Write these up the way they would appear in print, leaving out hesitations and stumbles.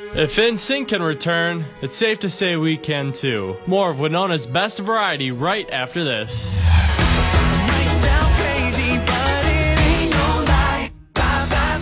If NSYNC can return, it's safe to say we can too. More of Winona's best variety right after this. Might sound crazy, but it ain't no lie. Bye, bye,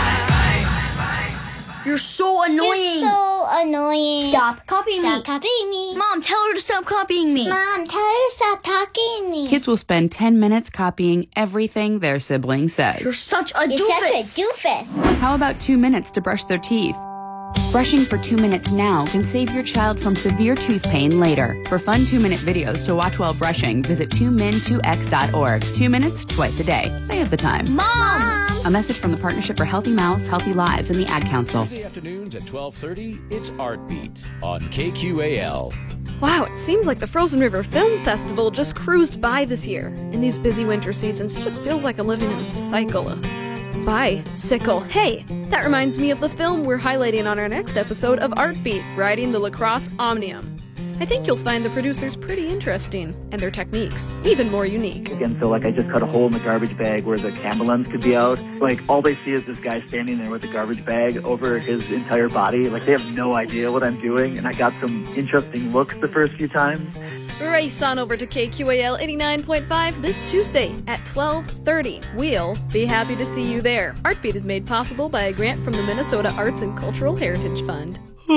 bye. You're so annoying. You're so annoying. Stop copying me. Stop copying me. Mom, tell her to stop copying me. Mom, tell her to stop talking to me. Kids will spend 10 minutes copying everything their sibling says. You're such a You're doofus. such a doofus. How about 2 minutes to brush their teeth? Brushing for 2 minutes now can save your child from severe tooth pain later. For fun 2-minute videos to watch while brushing, visit 2min2x.org. 2 minutes, twice a day. They have the time. Mom! A message from the Partnership for Healthy Mouths, Healthy Lives, and the Ad Council. Tuesday afternoons at 12:30, it's Artbeat on KQAL. Wow, it seems like the Frozen River Film Festival just cruised by this year. In these busy winter seasons, it just feels like I'm living in a cycle. Bicycle. Hey, that reminds me of the film we're highlighting on our next episode of Artbeat, Riding the Lacrosse Omnium. I think you'll find the producers pretty interesting, and their techniques even more unique. And so, I just cut a hole in the garbage bag where the camera lens could be out. All they see is this guy standing there with the garbage bag over his entire body. They have no idea what I'm doing, and I got some interesting looks the first few times. Race on over to KQAL 89.5 this Tuesday at 12:30. We'll be happy to see you there. Artbeat is made possible by a grant from the Minnesota Arts and Cultural Heritage Fund.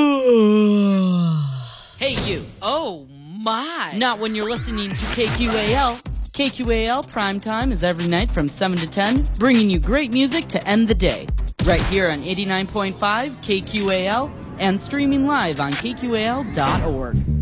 Hey you. Oh my. Not when you're listening to KQAL. KQAL Primetime is every night from 7 to 10, bringing you great music to end the day. Right here on 89.5 KQAL and streaming live on KQAL.org.